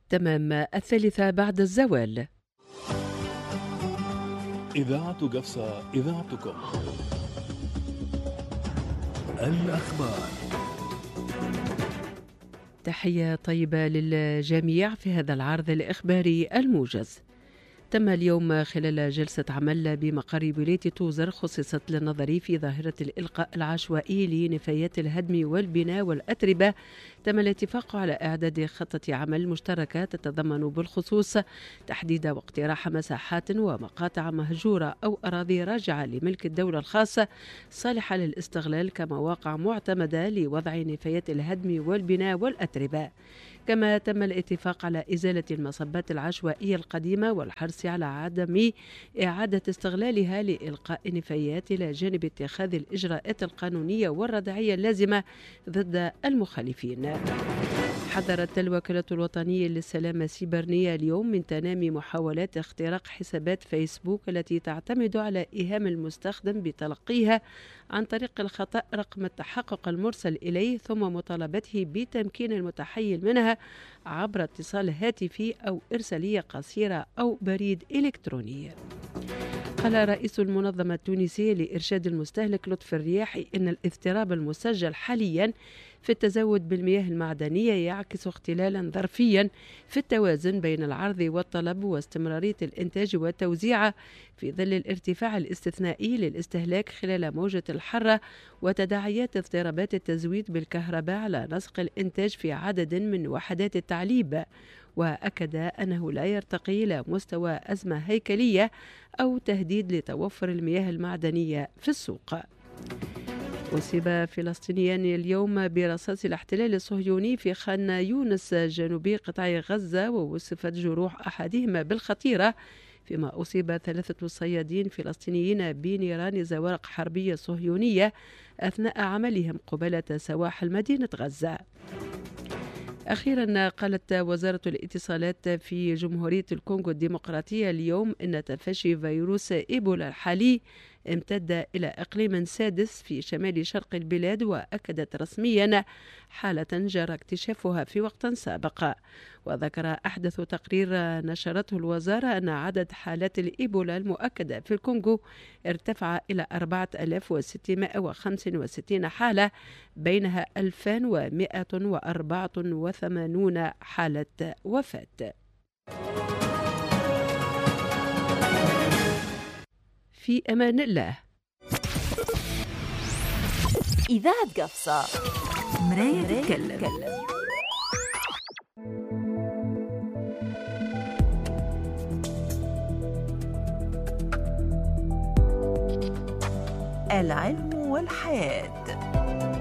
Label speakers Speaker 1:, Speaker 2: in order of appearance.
Speaker 1: تمام 3 بعد الزوال.
Speaker 2: إذاعة قفصة، إذاعتكم. الأخبار.
Speaker 1: تحية طيبة للجميع في هذا العرض الإخباري الموجز. تم اليوم خلال جلسة عمل بمقر ولاية توزر خصصت للنظر في ظاهرة الإلقاء العشوائي لنفايات الهدم والبناء والأتربة. تم الاتفاق على إعداد خطة عمل مشتركة تتضمن بالخصوص تحديد واقتراح مساحات ومقاطع مهجورة أو أراضي راجعة لملك الدولة الخاصة صالحة للاستغلال كمواقع معتمدة لوضع نفايات الهدم والبناء والأتربة. كما تم الاتفاق على إزالة المصبات العشوائية القديمة والحرص على عدم إعادة استغلالها لإلقاء نفايات إلى جانب اتخاذ الإجراءات القانونية والردعية اللازمة ضد المخالفين. حذرت الوكالة الوطنية للسلامة السيبرانية اليوم من تنامي محاولات اختراق حسابات فيسبوك التي تعتمد على إيهام المستخدم بتلقيها عن طريق الخطأ رقم التحقق المرسل إليه ثم مطالبته بتمكين المتحيل منها عبر اتصال هاتفي أو إرسالية قصيرة أو بريد إلكتروني. قال رئيس المنظمة التونسية لإرشاد المستهلك لطفي الرياحي إن الاضطراب المسجل حاليا في التزود بالمياه المعدنية يعكس اختلالا ظرفيا في التوازن بين العرض والطلب واستمرارية الإنتاج والتوزيع في ظل الارتفاع الاستثنائي للاستهلاك خلال موجة الحرة وتداعيات اضطرابات التزويد بالكهرباء على نسق الإنتاج في عدد من وحدات التعليب. وأكد أنه لا يرتقي إلى مستوى أزمة هيكلية أو تهديد لتوفر المياه المعدنية في السوق. أصيب فلسطينيان اليوم برصاص الاحتلال الصهيوني في خان يونس جنوبي قطاع غزة، ووصفت جروح أحدهما بالخطيرة، فيما أصيب 3 صيادين فلسطينيين بنيران زوارق حربية صهيونية أثناء عملهم قبالة سواحل مدينة غزة. أخيرا قالت وزارة الاتصالات في جمهورية الكونغو الديمقراطية اليوم إن تفشي فيروس إيبولا الحالي امتد إلى إقليم سادس في شمال شرق البلاد، وأكدت رسميا حالة جرى اكتشافها في وقت سابق. وذكر أحدث تقرير نشرته الوزارة أن عدد حالات الإيبولا المؤكدة في الكونغو ارتفع إلى 4665 حالة، بينها 2184 حالة وفاة. في أمان الله.
Speaker 3: إذاعة قفصة، مراية تتكلم. العلم والحياة.